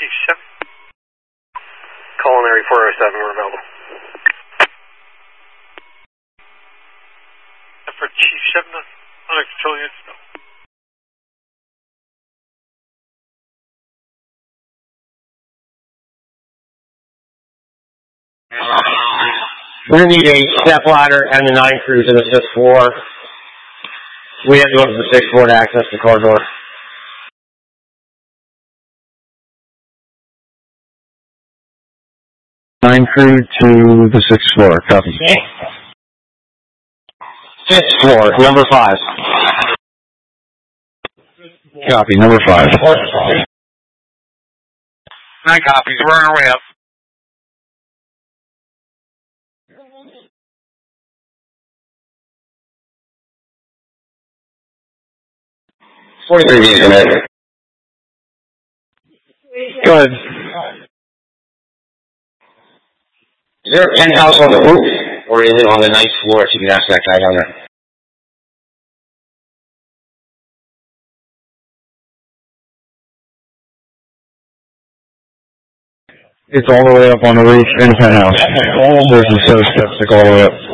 Chief 7. Culinary 407, we're available. For Chief 7 on a control unit, no. We're going to need a step ladder and the 9 crew to the 6th floor. We have to go to the 6th floor to access the car door. 9 crew to the 6th floor. Copy. 5th floor, number 5. Copy, number 5. 9 copies. We're on our way up. Go ahead. Is there a penthouse on the roof, or is it on the 9th floor? If you can ask that guy down there. It's all the way up on the roof in the penthouse. There's the steps that go all the way up.